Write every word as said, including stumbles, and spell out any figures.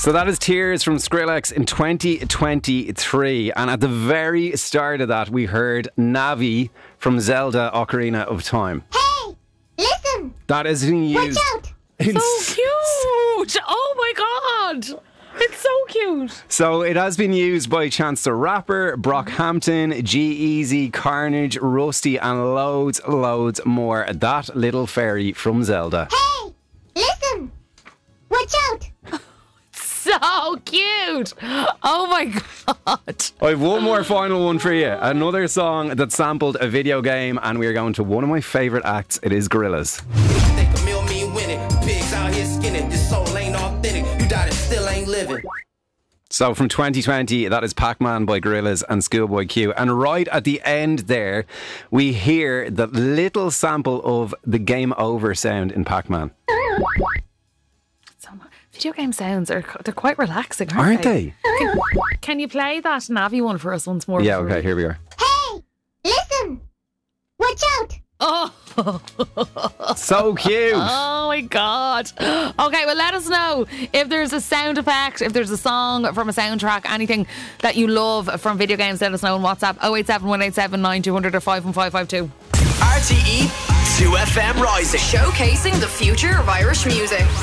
So that is Tears from Skrillex in twenty twenty-three. And at the very start of that, we heard Navi from Zelda Ocarina of Time. Hey, listen. That is being used. Watch out. in So cute! Oh my god! It's so cute. So it has been used by Chance the Rapper, Brockhampton, G-Eazy, Carnage, Rusty, and loads, loads more. That little fairy from Zelda. Hey, listen. Watch out. So cute. Oh my god. I have one more final one for you. Another song that sampled a video game, and we are going to one of my favourite acts. It is Gorillaz. Think a meal mean winning. Pigs out here skinning. This soul ain't authentic. You died and still ain't living. So from twenty twenty, that is Pac-Man by Gorillaz and Schoolboy Q. And right at the end there, we hear the little sample of the game over sound in Pac-Man. So, video game sounds are they're quite relaxing, aren't, Aren't they? Can, can you play that Navi one for us once more? Yeah, before okay, we- here we are. Hey, listen. Watch out. Oh. So cute. Oh my god. Okay, well let us know if there's a sound effect, if there's a song from a soundtrack, anything that you love from video games. Let us know on WhatsApp oh eight seven, one eight seven, nine two hundred or five one five five two. R T E two F M Rising. Showcasing the future of Irish music.